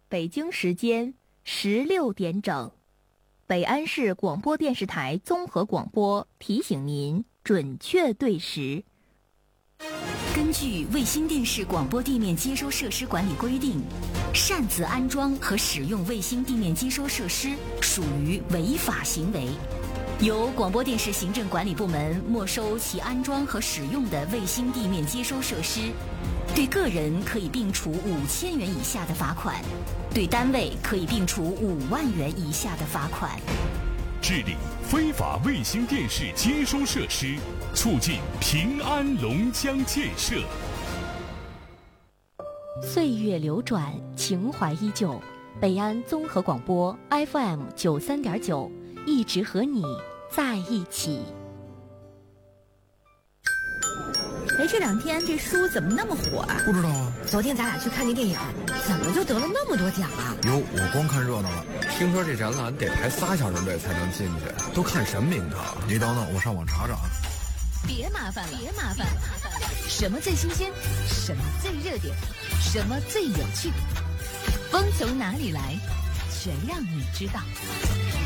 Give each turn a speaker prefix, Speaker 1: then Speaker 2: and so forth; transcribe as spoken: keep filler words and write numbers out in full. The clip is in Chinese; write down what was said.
Speaker 1: 北京时间十六点整，北安市广播电视台综合广播提醒您准确对时。
Speaker 2: 根据卫星电视广播地面接收设施管理规定，擅自安装和使用卫星地面接收设施属于违法行为，由广播电视行政管理部门没收其安装和使用的卫星地面接收设施，对个人可以并处五千元以下的罚款，对单位可以并处五万元以下的罚款。
Speaker 3: 治理非法卫星电视接收设施，促进平安龙江建设。
Speaker 1: 岁月流转，情怀依旧。北安综合广播 F M 九三点九，一直和你在一起。
Speaker 4: 哎，这两天这书怎么那么火啊？
Speaker 5: 不知道啊。
Speaker 4: 昨天咱俩去看那电影，怎么就得了那么多奖啊？
Speaker 5: 哟，我光看热闹了。听说这展览得排仨小时队才能进去，都看什么名堂？你等等，我上网查查啊。
Speaker 2: 别麻烦了，别麻烦了。什么最新鲜？什么最热点？什么最有趣？风从哪里来？全让你知道。